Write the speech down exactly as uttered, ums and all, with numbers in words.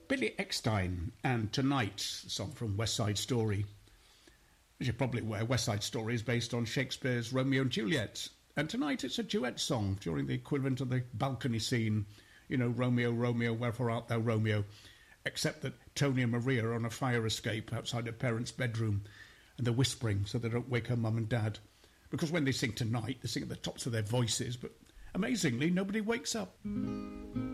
Billy Eckstine and Tonight, a song from West Side Story. As you're probably aware, West Side Story is based on Shakespeare's Romeo and Juliet. And tonight it's a duet song during the equivalent of the balcony scene. You know, Romeo, Romeo, wherefore art thou, Romeo? Except that Tony and Maria are on a fire escape outside her parents' bedroom. And they're whispering so they don't wake her mum and dad. Because when they sing Tonight, they sing at the tops of their voices. But amazingly, nobody wakes up.